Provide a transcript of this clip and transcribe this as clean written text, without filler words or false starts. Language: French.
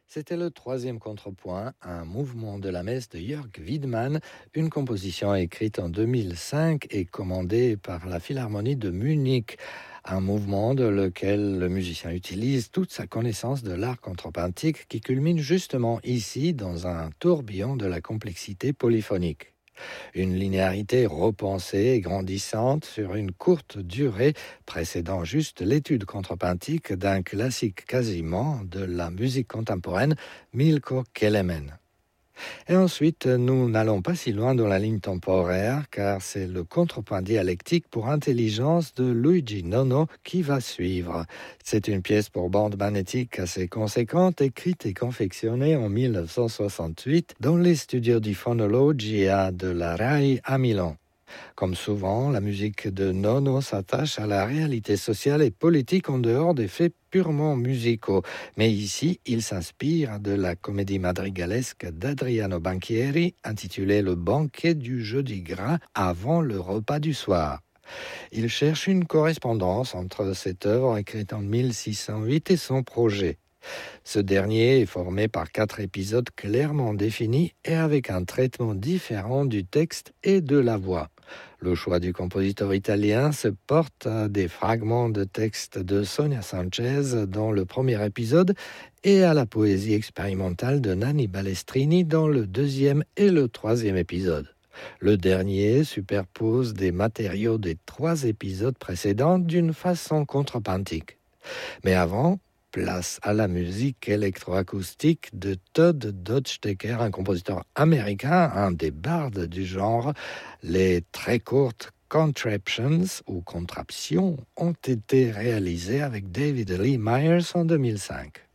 C'était le troisième contrepoint, un mouvement de la messe de Jörg Wiedmann, une composition écrite en 2005 et commandée par la Philharmonie de Munich. Un mouvement dans lequel le musicien utilise toute sa connaissance de l'art contrepointique qui culmine justement ici dans un tourbillon de la complexité polyphonique. Une linéarité repensée et grandissante sur une courte durée, précédant juste l'étude contrepointique d'un classique quasiment de la musique contemporaine, Milko Kelemen. Et ensuite, nous n'allons pas si loin dans la ligne temporaire, car c'est le contrepoint dialectique pour intelligence de Luigi Nono qui va suivre. C'est une pièce pour bande magnétique assez conséquente, écrite et confectionnée en 1968 dans les studios di Fonologia de la RAI à Milan. Comme souvent, la musique de Nono s'attache à la réalité sociale et politique en dehors des faits purement musicaux. Mais ici, il s'inspire de la comédie madrigalesque d'Adriano Banchieri intitulée Le banquet du jeudi gras avant le repas du soir. Il cherche une correspondance entre cette œuvre écrite en 1608 et son projet. Ce dernier est formé par 4 épisodes clairement définis et avec un traitement différent du texte et de la voix. Le choix du compositeur italien se porte à des fragments de texte de Sonia Sanchez dans le premier épisode et à la poésie expérimentale de Nanni Balestrini dans le deuxième et le troisième épisode. Le dernier superpose des matériaux des 3 épisodes précédents d'une façon contrepointique. Mais avant, place à la musique électroacoustique de Todd Dodge Decker, un compositeur américain, un des bardes du genre. Les très courtes contraptions ou contraptions ont été réalisées avec David Lee Myers en 2005.